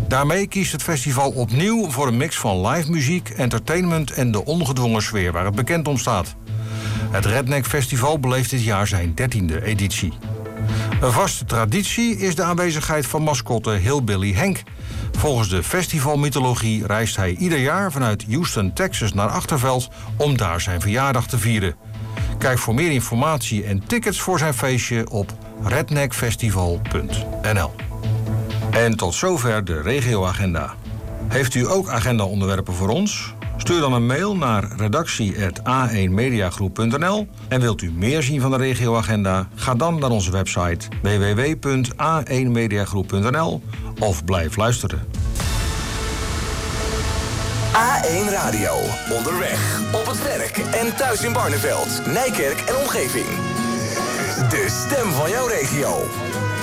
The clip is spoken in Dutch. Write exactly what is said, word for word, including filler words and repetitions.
Daarmee kiest het festival opnieuw voor een mix van live muziek, entertainment en de ongedwongen sfeer waar het bekend om staat. Het Redneck Festival beleeft dit jaar zijn dertiende editie. Een vaste traditie is de aanwezigheid van mascotte Hillbilly Henk. Volgens de festivalmythologie reist hij ieder jaar vanuit Houston, Texas naar Achterveld om daar zijn verjaardag te vieren. Kijk voor meer informatie en tickets voor zijn feestje op redneckfestival punt n l. En tot zover de regioagenda. Heeft u ook agendaonderwerpen voor ons? Stuur dan een mail naar redactie apenstaartje a één mediagroep punt n l. En wilt u meer zien van de regioagenda? Ga dan naar onze website w w w punt a één mediagroep punt n l of blijf luisteren. A één Radio. Onderweg, op het werk en thuis in Barneveld, Nijkerk en omgeving. De stem van jouw regio.